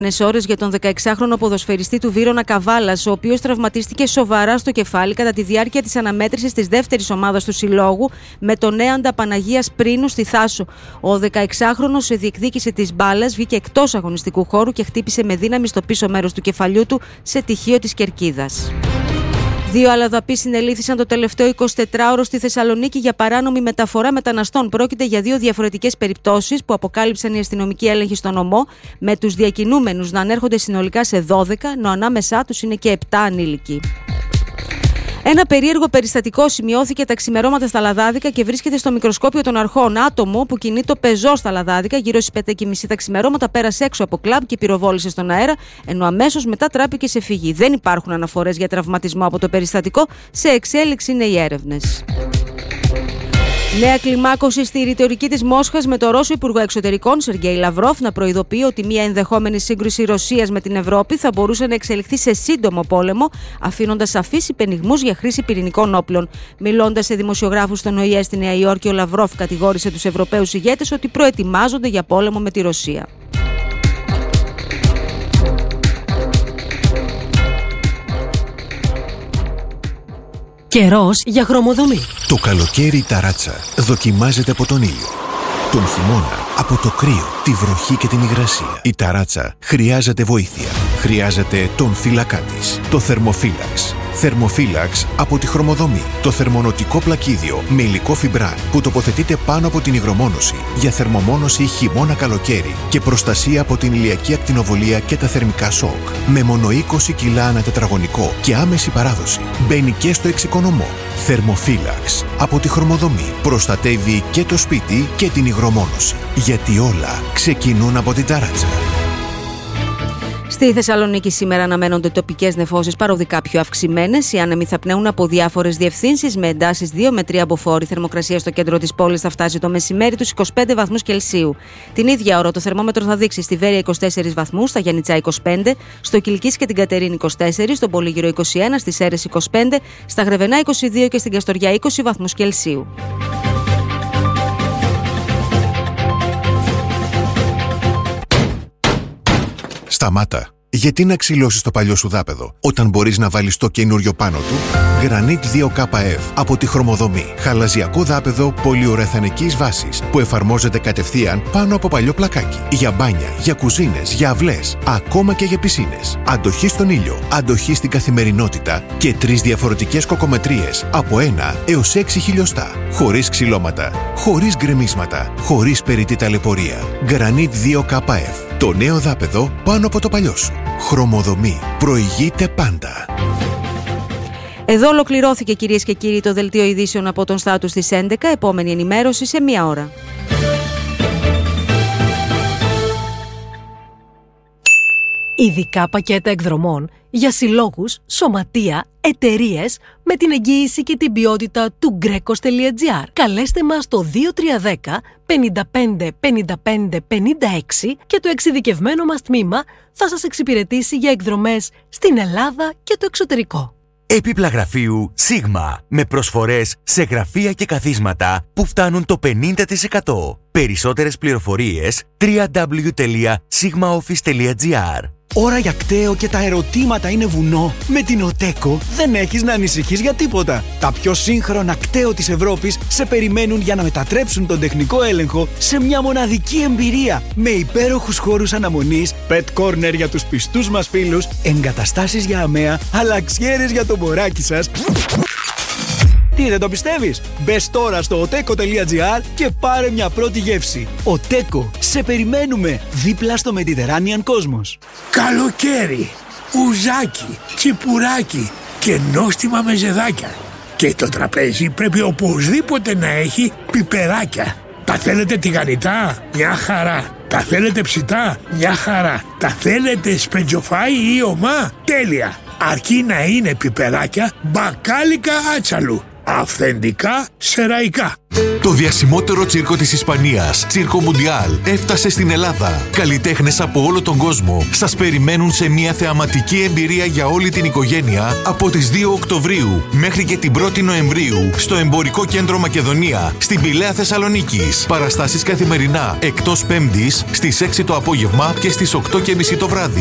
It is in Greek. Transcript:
Ώρες για τον 16χρονο ποδοσφαιριστή του Βύρωνα Καβάλας, ο οποίος τραυματίστηκε σοβαρά στο κεφάλι κατά τη διάρκεια της αναμέτρησης της δεύτερης ομάδας του συλλόγου με τον Έαντα Παναγίας Πρίνου στη Θάσο. Ο 16χρονος διεκδίκησε τις μπάλας, βγήκε εκτός αγωνιστικού χώρου και χτύπησε με δύναμη στο πίσω μέρος του κεφαλιού του σε τυχείο της κερκίδας. 2 αλλαδαποί συνελήφθησαν το τελευταίο 24ωρο στη Θεσσαλονίκη για παράνομη μεταφορά μεταναστών. Πρόκειται για 2 διαφορετικές περιπτώσεις που αποκάλυψαν οι αστυνομικοί έλεγχοι στον νομό, με τους διακινούμενους να ανέρχονται συνολικά σε 12, ενώ ανάμεσά τους είναι και 7 ανήλικοι. Ένα περίεργο περιστατικό σημειώθηκε τα ξημερώματα στα Λαδάδικα και βρίσκεται στο μικροσκόπιο των αρχών. Άτομο που κινεί το πεζό στα Λαδάδικα γύρω στις 5:30 τα ξημερώματα πέρασε έξω από κλαμπ και πυροβόλησε στον αέρα, ενώ αμέσως μετά τράπηκε σε φυγή. Δεν υπάρχουν αναφορές για τραυματισμό από το περιστατικό. Σε εξέλιξη είναι οι έρευνες. Νέα κλιμάκωση στη ρητορική της Μόσχας, με το Ρώσο Υπουργό Εξωτερικών Σεργέη Λαυρόφ να προειδοποιεί ότι μια ενδεχόμενη σύγκρουση Ρωσίας με την Ευρώπη θα μπορούσε να εξελιχθεί σε σύντομο πόλεμο, αφήνοντας σαφείς υπενιγμούς για χρήση πυρηνικών όπλων. Μιλώντας σε δημοσιογράφους στον ΟΗΕ στη Νέα Υόρκη, ο Λαυρόφ κατηγόρησε τους Ευρωπαίους ηγέτες ότι προετοιμάζονται για πόλεμο με τη Ρωσία. Καιρός για χρωμοδομή. Το καλοκαίρι η ταράτσα δοκιμάζεται από τον ήλιο. Τον χειμώνα από το κρύο, τη βροχή και την υγρασία. Η ταράτσα χρειάζεται βοήθεια. Χρειάζεται τον φύλακά της, το θερμοφύλαξ. Θερμοφύλαξ από τη χρωμοδομή. Το θερμονοτικό πλακίδιο με υλικό φιμπράν που τοποθετείται πάνω από την υγρομόνωση για θερμομόνωση χειμώνα-καλοκαίρι και προστασία από την ηλιακή ακτινοβολία και τα θερμικά σοκ. Με μόνο 20 κιλά ανά τετραγωνικό και άμεση παράδοση. Μπαίνει και στο εξοικονομό. Θερμοφύλαξ από τη χρωμοδομή. Προστατεύει και το σπίτι και την υγρομόνωση. Γιατί όλα ξεκινούν από την ταράτσα. Στη Θεσσαλονίκη σήμερα αναμένονται τοπικές νεφώσεις παροδικά πιο αυξημένες. Οι άνεμοι θα πνέουν από διάφορες διευθύνσεις με εντάσεις 2 με 3 μποφόρ. Η θερμοκρασία στο κέντρο της πόλης θα φτάσει το μεσημέρι τους 25 βαθμούς Κελσίου. Την ίδια ώρα το θερμόμετρο θα δείξει στη Βέρεια 24 βαθμούς, στα Γιαννιτσά 25, στο Κιλκής και την Κατερίνη 24, στον Πολύγυρο 21, στις Σέρρες 25, στα Γρεβενά 22 και στην Καστοριά 20 βαθμούς Κελσίου. Σταμάτα. Γιατί να ξυλώσεις το παλιό σου δάπεδο όταν μπορείς να βάλεις το καινούριο πάνω του? Granit 2KF από τη χρωμοδομή. Χαλαζιακό δάπεδο πολυουρεθανικής βάσης που εφαρμόζεται κατευθείαν πάνω από παλιό πλακάκι. Για μπάνια, για κουζίνες, για αυλές, ακόμα και για πισίνες. Αντοχή στον ήλιο, αντοχή στην καθημερινότητα και 3 διαφορετικές κοκομετρίες από 1 έως 6 χιλιοστά. Χωρίς ξυλώματα, χωρίς γκρεμίσματα, χωρίς περιττή ταλαιπωρία. Granit 2KF. Το νέο δάπεδο πάνω από το παλιό σου. Χρωμοδομή. Προηγείται πάντα. Εδώ ολοκληρώθηκε, κυρίες και κύριοι, το δελτίο ειδήσεων από τον Στάτους της 11. Επόμενη ενημέρωση σε 1 ώρα. Ειδικά πακέτα εκδρομών για συλλόγους, σωματεία, εταιρείες με την εγγύηση και την ποιότητα του Greco.gr. Καλέστε μας στο 2310 55 55 56 και το εξειδικευμένο μας τμήμα θα σας εξυπηρετήσει για εκδρομές στην Ελλάδα και το εξωτερικό. Έπιπλα γραφείου Sigma με προσφορές σε γραφεία και καθίσματα που φτάνουν το 50%. Περισσότερες πληροφορίες www.sigmaoffice.gr. Ώρα για κταίο και τα ερωτήματα είναι βουνό. Με την Οτέκο δεν έχεις να ανησυχείς για τίποτα. Τα πιο σύγχρονα κταίο της Ευρώπης σε περιμένουν για να μετατρέψουν τον τεχνικό έλεγχο σε μια μοναδική εμπειρία. Με υπέροχους χώρους αναμονής, pet corner για τους πιστούς μας φίλους, εγκαταστάσεις για αμαία, αλλαξιέρες για το μωράκι σας. Τι, δεν το πιστεύεις? Μπες τώρα στο oteco.gr και πάρε μια πρώτη γεύση. Οτέκο, σε περιμένουμε δίπλα στο Mediterranean Cosmos. Καλοκαίρι, ουζάκι, τσιπουράκι και νόστιμα μεζεδάκια. Και το τραπέζι πρέπει οπωσδήποτε να έχει πιπεράκια. Τα θέλετε τηγανιτά? Μια χαρά. Τα θέλετε ψητά? Μια χαρά. Τα θέλετε σπεντζοφάι ή ομά? Τέλεια. Αρκεί να είναι πιπεράκια μπακάλικα άτσαλου. Αυθεντικά σεραϊκά. Το διασημότερο τσίρκο της Ισπανίας, Τσίρκο Μουντιάλ, έφτασε στην Ελλάδα. Καλλιτέχνες από όλο τον κόσμο σας περιμένουν σε μια θεαματική εμπειρία για όλη την οικογένεια από τις 2 Οκτωβρίου μέχρι και την 1η Νοεμβρίου στο Εμπορικό Κέντρο Μακεδονία, στην Πηλαία Θεσσαλονίκης. Παραστάσεις καθημερινά, εκτός Πέμπτης, στις 6 το απόγευμα και στις 8:30 το βράδυ.